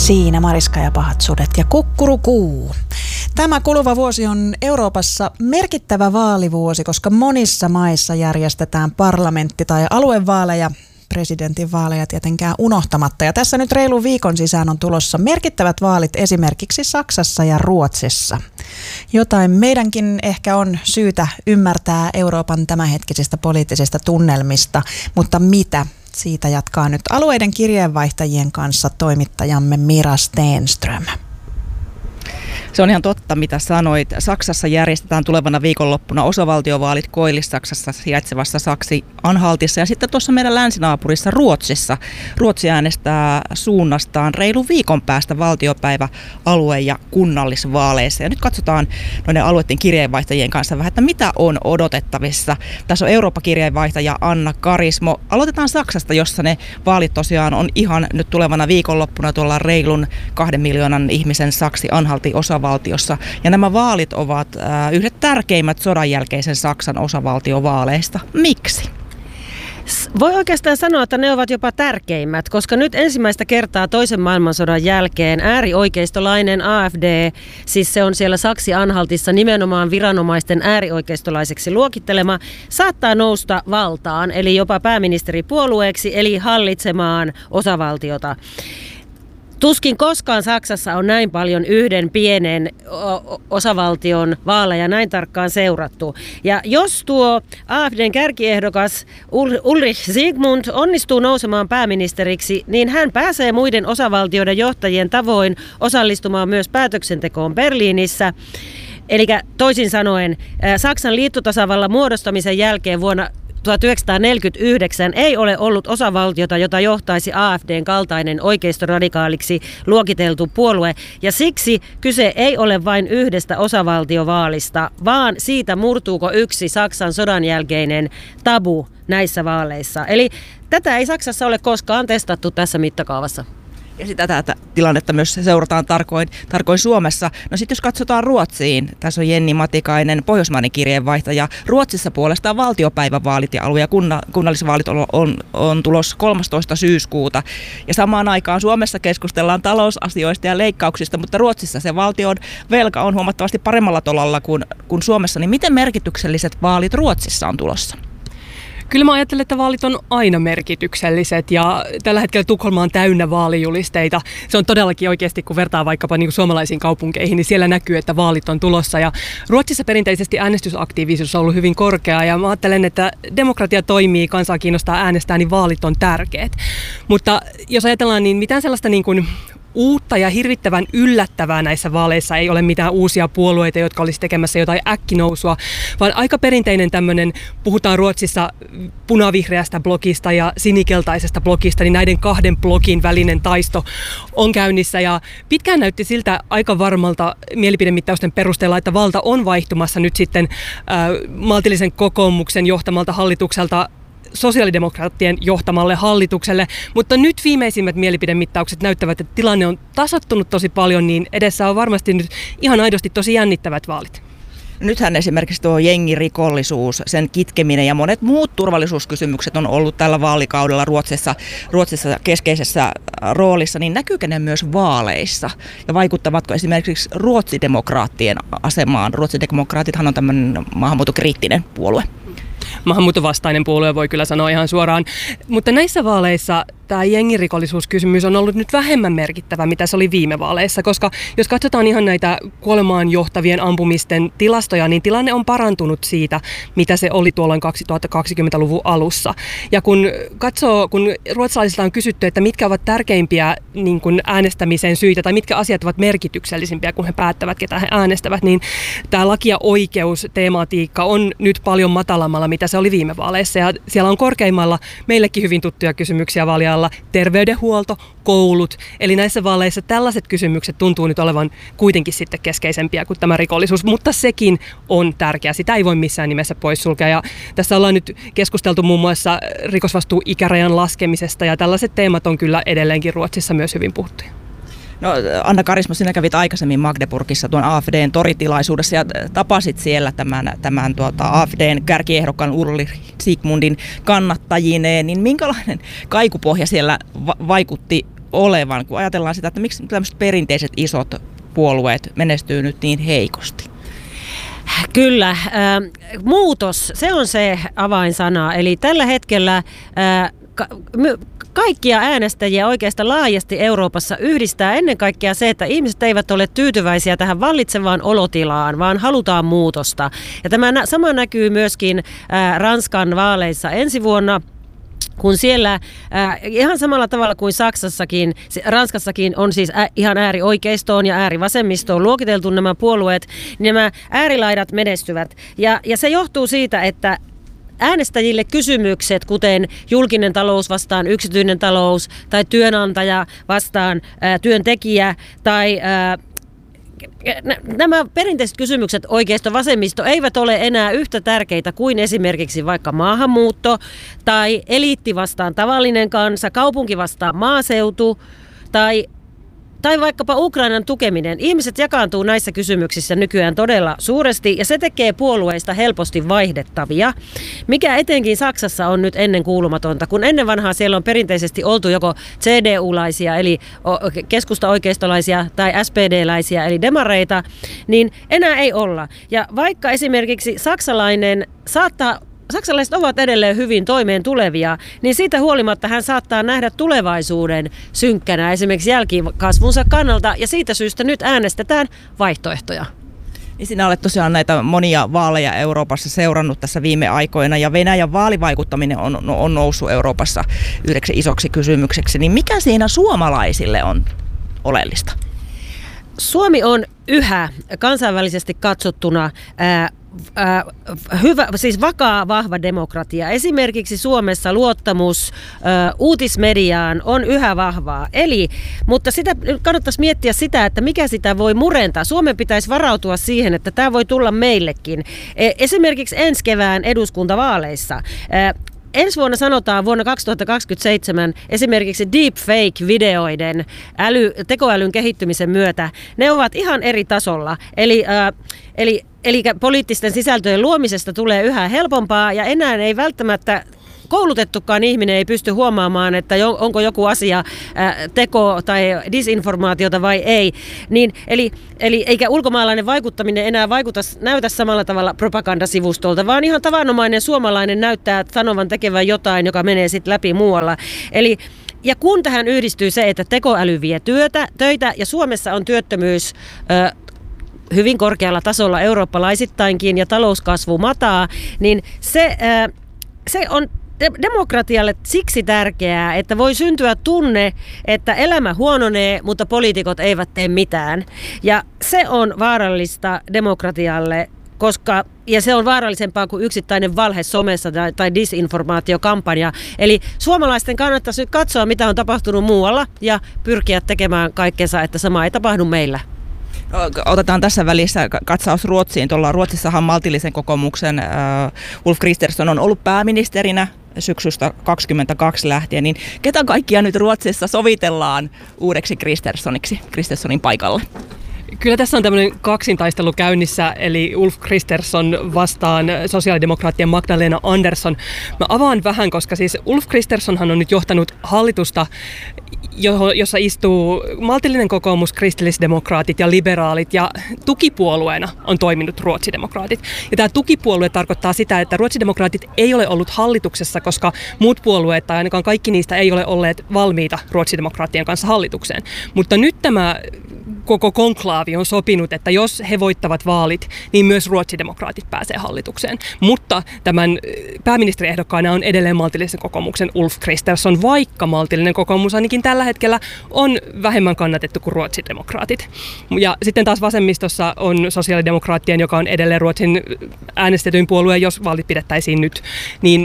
Siinä Mariska ja pahat sudet ja kukkurukuu. Tämä kuluva vuosi on Euroopassa merkittävä vaalivuosi, koska monissa maissa järjestetään parlamentti- tai aluevaaleja, presidentinvaaleja tietenkään unohtamatta. Ja tässä nyt reilun viikon sisään on tulossa merkittävät vaalit esimerkiksi Saksassa ja Ruotsissa. Jotain meidänkin ehkä on syytä ymmärtää Euroopan tämänhetkisistä poliittisista tunnelmista, mutta mitä? Siitä jatkaa nyt alueiden kirjeenvaihtajien kanssa toimittajamme Mira Stenström. Se on ihan totta, mitä sanoit. Saksassa järjestetään tulevana viikonloppuna osavaltiovaalit Koillis-Saksassa sijaitsevassa Saksi-Anhaltissa ja sitten tuossa meidän länsinaapurissa Ruotsissa. Ruotsi äänestää suunnastaan reilun viikon päästä valtiopäivä-, alue- ja kunnallisvaaleissa. Ja nyt katsotaan noiden alueiden kirjeenvaihtajien kanssa vähän, että mitä on odotettavissa. Tässä on Eurooppa-kirjeenvaihtaja Anna Karismo. Aloitetaan Saksasta, jossa ne vaalit tosiaan on ihan nyt tulevana viikonloppuna tuolla reilun 2 miljoonan ihmisen Saksi-Anhaltin osavaltiossa. Ja nämä vaalit ovat yhdet tärkeimmät sodan jälkeisen Saksan osavaltiovaaleista. Miksi? Voi oikeastaan sanoa, että ne ovat jopa tärkeimmät, koska nyt ensimmäistä kertaa toisen maailmansodan jälkeen äärioikeistolainen AfD, siis se on siellä Saksi-Anhaltissa nimenomaan viranomaisten äärioikeistolaiseksi luokittelema, saattaa nousta valtaan, eli jopa pääministeripuolueeksi, eli hallitsemaan osavaltiota. Tuskin koskaan Saksassa on näin paljon yhden pienen osavaltion vaaleja näin tarkkaan seurattu. Ja jos tuo AfD:n kärkiehdokas Ulrich Siegmund onnistuu nousemaan pääministeriksi, niin hän pääsee muiden osavaltioiden johtajien tavoin osallistumaan myös päätöksentekoon Berliinissä. Eli toisin sanoen Saksan liittotasavallan muodostamisen jälkeen vuonna 1949 ei ole ollut osavaltiota, jota johtaisi AfD:n kaltainen oikeistoradikaaliksi luokiteltu puolue, ja siksi kyse ei ole vain yhdestä osavaltiovaalista, vaan siitä murtuuko yksi Saksan sodan jälkeinen tabu näissä vaaleissa. Eli tätä ei Saksassa ole koskaan testattu tässä mittakaavassa. Ja sitä tätä tilannetta myös seurataan tarkoin Suomessa. No sitten jos katsotaan Ruotsiin, tässä on Jenni Matikainen, pohjoismainen kirjeenvaihtaja. Ruotsissa puolestaan valtiopäivävaalit ja alue- ja kunnallisvaalit on tulos 13. syyskuuta. Ja samaan aikaan Suomessa keskustellaan talousasioista ja leikkauksista, mutta Ruotsissa se valtion velka on huomattavasti paremmalla tolalla kuin Suomessa. Niin miten merkitykselliset vaalit Ruotsissa on tulossa? Kyllä mä ajattelen, että vaalit on aina merkitykselliset ja tällä hetkellä Tukholma on täynnä vaalijulisteita. Se on todellakin oikeasti, kun vertaa vaikkapa niin kuin suomalaisiin kaupunkeihin, niin siellä näkyy, että vaalit on tulossa. Ja Ruotsissa perinteisesti äänestysaktiivisuus on ollut hyvin korkea ja mä ajattelen, että demokratia toimii, kansaa kiinnostaa äänestää, niin vaalit on tärkeät. Mutta jos ajatellaan, niin mitään sellaista niin kuin uutta ja hirvittävän yllättävää näissä vaaleissa ei ole mitään uusia puolueita, jotka olisi tekemässä jotain äkkinousua, vaan aika perinteinen tämmöinen, puhutaan Ruotsissa punavihreästä blokista ja sinikeltaisesta blokista, niin näiden kahden blokin välinen taisto on käynnissä ja pitkään näytti siltä aika varmalta mielipidemittausten perusteella, että valta on vaihtumassa nyt sitten maltillisen kokoomuksen johtamalta hallitukselta sosiaalidemokraattien johtamalle hallitukselle, mutta nyt viimeisimmät mielipidemittaukset näyttävät, että tilanne on tasoittunut tosi paljon, niin edessä on varmasti nyt ihan aidosti tosi jännittävät vaalit. Nythän esimerkiksi tuo jengirikollisuus, sen kitkeminen ja monet muut turvallisuuskysymykset on ollut tällä vaalikaudella Ruotsissa keskeisessä roolissa, niin näkyykö ne myös vaaleissa? Ja vaikuttavatko esimerkiksi ruotsidemokraattien asemaan? Ruotsidemokraatithan on tämmöinen maahanmuuttokriittinen puolue. Maahanmuuttovastainen puolue voi kyllä sanoa ihan suoraan, mutta näissä vaaleissa tämä jengirikollisuuskysymys on ollut nyt vähemmän merkittävä, mitä se oli viime vaaleissa, koska jos katsotaan ihan näitä kuolemaan johtavien ampumisten tilastoja, niin tilanne on parantunut siitä, mitä se oli tuolloin 2020-luvun alussa. Ja kun ruotsalaisilta on kysytty, että mitkä ovat tärkeimpiä niin kuin äänestämisen syitä tai mitkä asiat ovat merkityksellisimpiä, kun he päättävät, ketä he äänestävät, niin tämä laki- ja oikeustematiikka on nyt paljon matalammalla, mitä se oli viime vaaleissa. Ja siellä on korkeimmalla meillekin hyvin tuttuja kysymyksiä vaalialla terveydenhuolto, koulut. Eli näissä vaaleissa tällaiset kysymykset tuntuu nyt olevan kuitenkin sitten keskeisempiä kuin tämä rikollisuus, mutta sekin on tärkeä. Sitä ei voi missään nimessä poissulkea. Ja tässä ollaan nyt keskusteltu muun muassa rikosvastuuikärajan laskemisesta ja tällaiset teemat on kyllä edelleenkin Ruotsissa myös hyvin puhuttuja. No, Anna Karismo, sinä kävit aikaisemmin Magdeburgissa tuon AfD:n toritilaisuudessa ja tapasit siellä tämän AfD:n kärkiehdokkaan Ulrich Siegmundin kannattajineen, niin minkälainen kaikupohja siellä vaikutti olevan, kun ajatellaan sitä, että miksi tämmöiset perinteiset isot puolueet menestyy nyt niin heikosti? Kyllä, muutos, se on se avainsana. Eli tällä hetkellä kaikkia äänestäjiä oikeastaan laajasti Euroopassa yhdistää ennen kaikkea se, että ihmiset eivät ole tyytyväisiä tähän vallitsevaan olotilaan, vaan halutaan muutosta. Ja tämä sama näkyy myöskin Ranskan vaaleissa ensi vuonna, kun siellä ihan samalla tavalla kuin Saksassakin, Ranskassakin on siis ihan äärioikeistoon ja äärivasemmistoon luokiteltu nämä puolueet, niin nämä äärilaidat menestyvät. Ja se johtuu siitä, että äänestäjille kysymykset, kuten julkinen talous vastaan yksityinen talous tai työnantaja vastaan työntekijä tai nämä perinteiset kysymykset oikeisto-vasemmisto eivät ole enää yhtä tärkeitä kuin esimerkiksi vaikka maahanmuutto tai eliitti vastaan tavallinen kansa, kaupunki vastaan maaseutu tai vaikkapa Ukrainan tukeminen. Ihmiset jakaantuu näissä kysymyksissä nykyään todella suuresti ja se tekee puolueista helposti vaihdettavia, mikä etenkin Saksassa on nyt ennenkuulumatonta, kun ennen vanhaa siellä on perinteisesti oltu joko CDU-laisia eli keskusta-oikeistolaisia tai SPD-läisiä eli demareita, niin enää ei olla. Ja vaikka esimerkiksi saksalaiset ovat edelleen hyvin toimeen tulevia, niin siitä huolimatta hän saattaa nähdä tulevaisuuden synkkänä esimerkiksi jälkikasvunsa kannalta ja siitä syystä nyt äänestetään vaihtoehtoja. Sinä olet tosiaan näitä monia vaaleja Euroopassa seurannut tässä viime aikoina ja Venäjän vaalivaikuttaminen on noussut Euroopassa yhdeksi isoksi kysymykseksi. Niin mikä siinä suomalaisille on oleellista? Suomi on yhä kansainvälisesti katsottuna hyvä, siis vakaa, vahva demokratia. Esimerkiksi Suomessa luottamus uutismediaan on yhä vahvaa. Mutta sitä kannattaisi miettiä sitä, että mikä sitä voi murentaa. Suomen pitäisi varautua siihen, että tämä voi tulla meillekin. Esimerkiksi ensi kevään eduskuntavaaleissa. Ensi vuonna sanotaan vuonna 2027 esimerkiksi deepfake-videoiden tekoälyn kehittymisen myötä, ne ovat ihan eri tasolla. Eli poliittisten sisältöjen luomisesta tulee yhä helpompaa ja enää ei välttämättä koulutettukaan ihminen ei pysty huomaamaan, että onko joku asia teko tai disinformaatiota vai ei. Eli eikä ulkomaalainen vaikuttaminen enää näytä samalla tavalla propagandasivustolta, vaan ihan tavanomainen suomalainen näyttää sanovan tekevän jotain, joka menee sitten läpi muualla. Ja kun tähän yhdistyy se, että tekoäly vie töitä ja Suomessa on työttömyys hyvin korkealla tasolla eurooppalaisittainkin ja talouskasvu mataa, niin se on demokratialle siksi tärkeää, että voi syntyä tunne, että elämä huononee, mutta poliitikot eivät tee mitään. Ja se on vaarallista demokratialle, ja se on vaarallisempaa kuin yksittäinen valhe somessa tai disinformaatiokampanja. Eli suomalaisten kannattaisi nyt katsoa, mitä on tapahtunut muualla ja pyrkiä tekemään kaikkensa, että sama ei tapahdu meillä. Otetaan tässä välissä katsaus Ruotsiin. Ruotsissahan maltillisen kokoomuksen Ulf Kristersson on ollut pääministerinä syksystä 2022 lähtien, niin ketä kaikkia nyt Ruotsissa sovitellaan uudeksi Kristerssonin paikalle? Kyllä tässä on tämmöinen kaksintaistelu käynnissä, eli Ulf Kristersson vastaan sosiaalidemokraattien Magdalena Andersson. Mä avaan vähän, koska siis Ulf Kristerssonhan on nyt johtanut hallitusta, jossa istuu maltillinen kokoomus, kristillisdemokraatit ja liberaalit, ja tukipuolueena on toiminut ruotsidemokraatit. Ja tämä tukipuolue tarkoittaa sitä, että ruotsidemokraatit ei ole ollut hallituksessa, koska muut puolueet, tai ainakaan kaikki niistä, ei ole olleet valmiita ruotsidemokraattien kanssa hallitukseen. Mutta nyt tämä koko konklaavi on sopinut, että jos he voittavat vaalit, niin myös ruotsidemokraatit pääsee hallitukseen. Mutta tämän pääministeriehdokkaana on edelleen maltillisen kokoomuksen Ulf Kristersson, vaikka maltillinen kokoomus ainakin tällä hetkellä on vähemmän kannatettu kuin ruotsidemokraatit. Ja sitten taas vasemmistossa on sosiaalidemokraattien, joka on edelleen Ruotsin äänestetyin puolue, jos vaalit pidettäisiin nyt, niin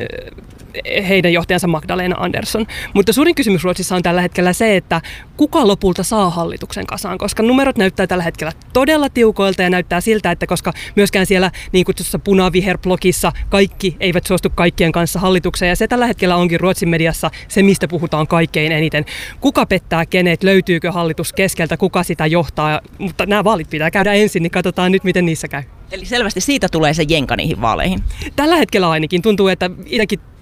heidän johtajansa Magdalena Andersson. Mutta suurin kysymys Ruotsissa on tällä hetkellä se, että kuka lopulta saa hallituksen kasaan, koska numerot näyttää tällä hetkellä todella tiukoilta ja näyttää siltä, että koska myöskään siellä niin kutsussa punaviherblogissa kaikki eivät suostu kaikkien kanssa hallitukseen, ja se tällä hetkellä onkin Ruotsin mediassa se, mistä puhutaan kaikkein eniten. Kuka pettää kenet, löytyykö hallitus keskeltä, kuka sitä johtaa, mutta nämä vaalit pitää käydä ensin, niin katsotaan nyt, miten niissä käy. Eli selvästi siitä tulee se jenka niihin vaaleihin. Tällä hetkellä ainakin tuntuu, että itsekin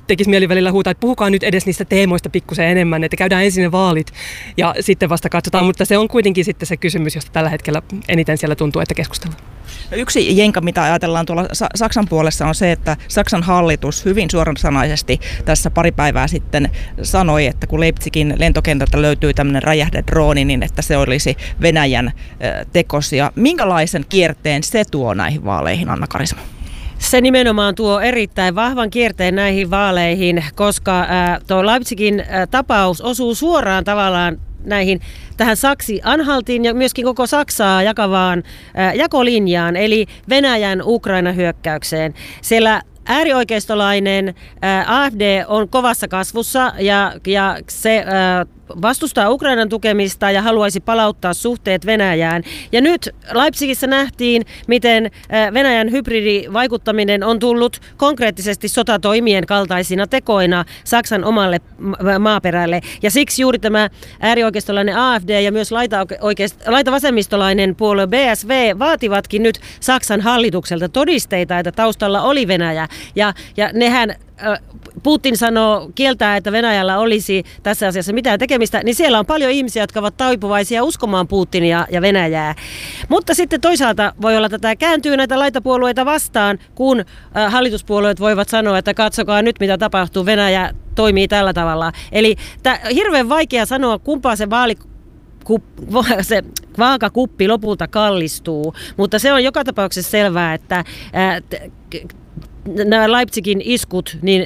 tekisi mieli välillä huutaa, että puhukaa nyt edes niistä teemoista pikkusen enemmän, että käydään ensin ne vaalit ja sitten vasta katsotaan, mutta se on kuitenkin sitten se kysymys, josta tällä hetkellä eniten siellä tuntuu, että keskustellaan. No yksi jenka, mitä ajatellaan tuolla Saksan puolessa, on se, että Saksan hallitus hyvin suorasanaisesti tässä pari päivää sitten sanoi, että kun Leipzigin lentokentältä löytyy tämmöinen räjähdedrooni, niin että se olisi Venäjän tekosia. Minkälaisen kierteen se tuo näihin vaaleihin, Anna Karisma? Se nimenomaan tuo erittäin vahvan kierteen näihin vaaleihin, koska tuo Leipzigin tapaus osuu suoraan tavallaan tähän Saksi-Anhaltiin ja myöskin koko Saksaa jakavaan jakolinjaan, eli Venäjän Ukraina-hyökkäykseen. Siellä äärioikeistolainen AfD on kovassa kasvussa ja se vastustaa Ukrainan tukemista ja haluaisi palauttaa suhteet Venäjään. Ja nyt Leipzigissä nähtiin, miten Venäjän hybridivaikuttaminen on tullut konkreettisesti sotatoimien kaltaisina tekoina Saksan omalle maaperälle. Ja siksi juuri tämä äärioikeistolainen AfD ja myös laitavasemmistolainen puolue BSV vaativatkin nyt Saksan hallitukselta todisteita, että taustalla oli Venäjä. Ja nehän Putin kieltää, että Venäjällä olisi tässä asiassa mitään tekemistä, niin siellä on paljon ihmisiä, jotka ovat taipuvaisia uskomaan Putinia ja Venäjää. Mutta sitten toisaalta voi olla, että tämä kääntyy näitä laitapuolueita vastaan, kun hallituspuolueet voivat sanoa, että katsokaa nyt mitä tapahtuu, Venäjä toimii tällä tavalla. Eli hirveän vaikea sanoa, kumpaa se vaakakuppi lopulta kallistuu, mutta se on joka tapauksessa selvää, että nämä Leipzigin iskut, niin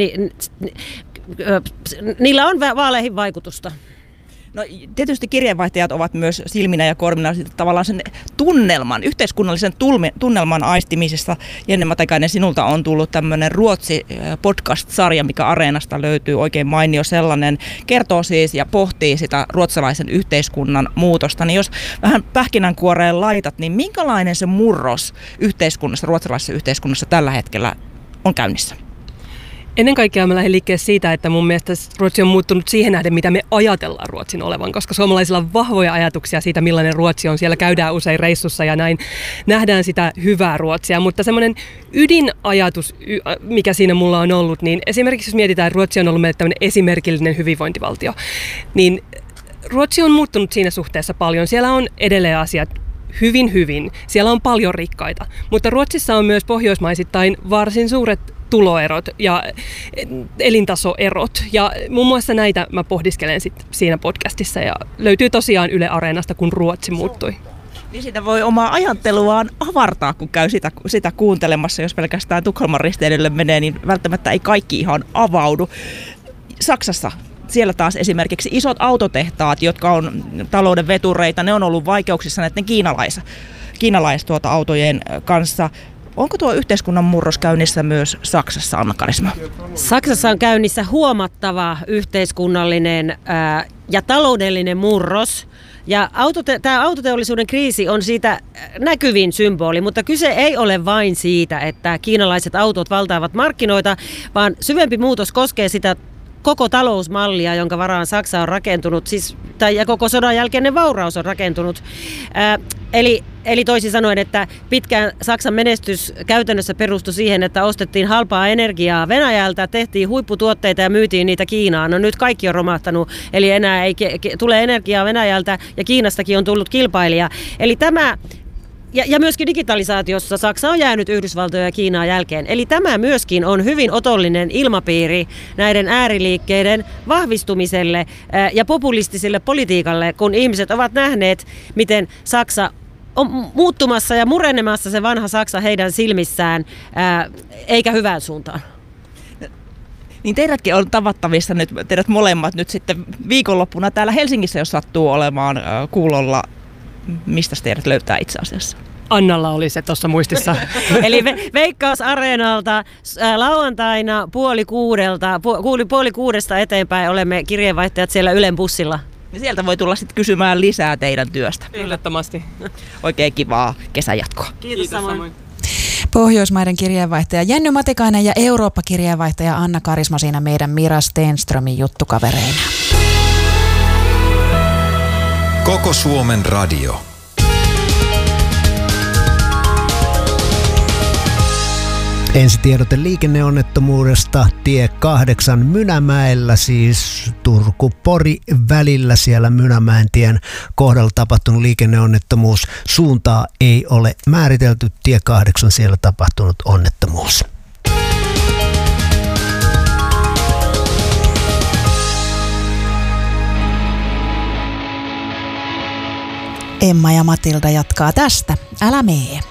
niillä on vaaleihin vaikutusta. No tietysti kirjeenvaihtajat ovat myös silminä ja korvina tavallaan sen tunnelman, yhteiskunnallisen tunnelman aistimisessa. Jenni Matikainen, sinulta on tullut tämmöinen Ruotsi-podcast-sarja, mikä Areenasta löytyy, oikein mainio sellainen. Kertoo siis ja pohtii sitä ruotsalaisen yhteiskunnan muutosta. Niin jos vähän pähkinänkuoreen laitat, niin minkälainen se murros yhteiskunnassa, ruotsalaisessa yhteiskunnassa tällä hetkellä on käynnissä? Ennen kaikkea mä lähdin liikkeelle siitä, että mun mielestä Ruotsi on muuttunut siihen nähden, mitä me ajatellaan Ruotsin olevan, koska suomalaisilla on vahvoja ajatuksia siitä, millainen Ruotsi on. Siellä käydään usein reissussa ja näin nähdään sitä hyvää Ruotsia, mutta semmoinen ydinajatus, mikä siinä mulla on ollut, niin esimerkiksi jos mietitään, että Ruotsi on ollut meille tämmöinen esimerkillinen hyvinvointivaltio, niin Ruotsi on muuttunut siinä suhteessa paljon. Siellä on edelleen asiat hyvin. Siellä on paljon rikkaita, mutta Ruotsissa on myös pohjoismaisittain varsin suuret tuloerot ja elintasoerot. Ja muun muassa näitä mä pohdiskelen siinä podcastissa ja löytyy tosiaan Yle Areenasta, kun Ruotsi muuttui. Niin sitä voi omaa ajatteluaan avartaa, kun käy sitä kuuntelemassa. Jos pelkästään Tukholman risteilylle menee, niin välttämättä ei kaikki ihan avaudu. Saksassa siellä taas esimerkiksi isot autotehtaat, jotka on talouden vetureita, ne on ollut vaikeuksissa näiden kiinalaisautojen kanssa. Onko tuo yhteiskunnan murros käynnissä myös Saksassa, Anna Karisma? Saksassa on käynnissä huomattava yhteiskunnallinen ja taloudellinen murros. Ja tämä autoteollisuuden kriisi on siitä näkyvin symboli, mutta kyse ei ole vain siitä, että kiinalaiset autot valtaavat markkinoita, vaan syvempi muutos koskee sitä koko talousmallia, jonka varaan Saksa on rakentunut, ja koko sodan jälkeinen vauraus on rakentunut. Eli toisin sanoen, että pitkään Saksan menestys käytännössä perustui siihen, että ostettiin halpaa energiaa Venäjältä, tehtiin huipputuotteita ja myytiin niitä Kiinaan. No nyt kaikki on romahtanut, eli enää ei tule energiaa Venäjältä ja Kiinastakin on tullut kilpailija. Eli tämä ja myöskin digitalisaatiossa Saksa on jäänyt Yhdysvaltoja ja Kiinaa jälkeen. Eli tämä myöskin on hyvin otollinen ilmapiiri näiden ääriliikkeiden vahvistumiselle ja populistiselle politiikalle, kun ihmiset ovat nähneet, miten Saksa on muuttumassa ja murenemassa se vanha Saksa heidän silmissään, eikä hyvään suuntaan. Niin teidätkin on tavattavissa nyt, teidät molemmat nyt sitten viikonloppuna täällä Helsingissä, jos sattuu olemaan kuulolla. Mistä teidät löytää itse asiassa? Annalla oli se tuossa muistissa. Eli Veikkaus Areenalta lauantaina 5:30 eteenpäin olemme kirjeenvaihtajat siellä Ylen bussilla. Ja sieltä voi tulla sitten kysymään lisää teidän työstä. Ehdottomasti. Oikein kivaa kesänjatkoa. Kiitos samoin. Pohjoismaiden kirjeenvaihtaja Jenny Matikainen ja Eurooppa-kirjeenvaihtaja Anna Karisma siinä meidän Mira Stenströmin juttukavereina. Koko Suomen radio. Ensitiedote liikenneonnettomuudesta tie 8 Mynämäellä, siis Turku-Pori välillä siellä Mynämäen tien kohdalla tapahtunut liikenneonnettomuus. Suuntaa ei ole määritelty, tie 8 siellä tapahtunut onnettomuus. Emma ja Matilda jatkaa tästä. Älä mee.